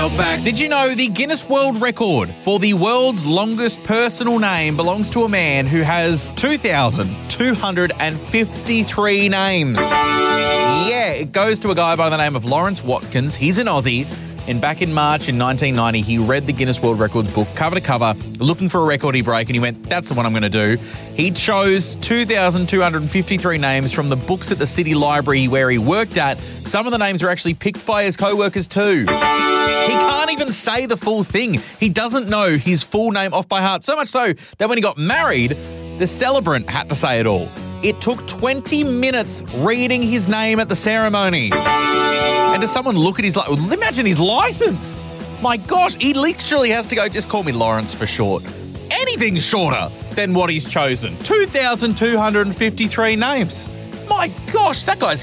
Did you know the Guinness World Record for the world's longest personal name belongs to a man who has 2,253 names? Yeah, it goes to a guy by the name of Lawrence Watkins. He's an Aussie. And back in March in 1990, he read the Guinness World Records book cover to cover, looking for a record he break, and he went, that's the one I'm going to do. He chose 2,253 names from the books at the City Library where he worked at. Some of the names are actually picked by his co-workers too. He can't even say the full thing. He doesn't know his full name off by heart, so much so that when he got married, the celebrant had to say it all. It took 20 minutes reading his name at the ceremony. And does someone look at his license? Imagine his license. My gosh, he literally has to go, just call me Lawrence for short. Anything shorter than what he's chosen. 2,253 names. My gosh, that guy's